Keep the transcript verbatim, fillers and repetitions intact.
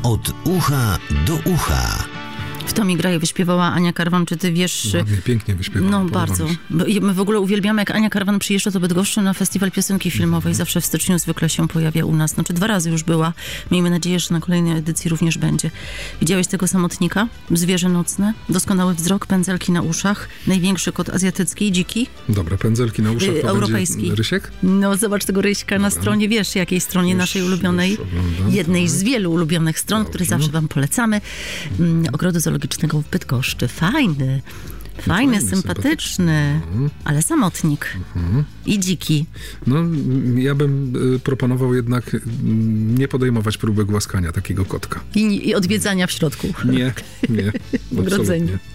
Od ucha do ucha. W to mi graje wyśpiewała Ania Karwan, czy ty wiesz... Ładnie, pięknie wyśpiewała. No bardzo. My w ogóle uwielbiamy, jak Ania Karwan przyjeżdża do Bydgoszczy na Festiwal Piosenki Filmowej. Mm. Zawsze w styczniu zwykle się pojawia u nas. Znaczy dwa razy już była. Miejmy nadzieję, że na kolejnej edycji również będzie. Widziałeś tego samotnika? Zwierzę nocne, doskonały wzrok, pędzelki na uszach, największy kot azjatycki, dziki. Dobra, pędzelki na uszach, to europejski. Rysiek? No zobacz tego Ryśka Dobra. na stronie, wiesz jakiej stronie już, naszej ulubionej, jednej z wielu ulubionych stron, Dobrze. które zawsze wam polecamy. Ogrodu Zoologicznego w Bydgoszczy. Fajny. Fajny, Fajny sympatyczny, mhm. ale samotnik mhm. i dziki. No, ja bym y, proponował jednak y, nie podejmować próby głaskania takiego kotka. I, i odwiedzania w środku. Nie, nie. W ogrodzeniu.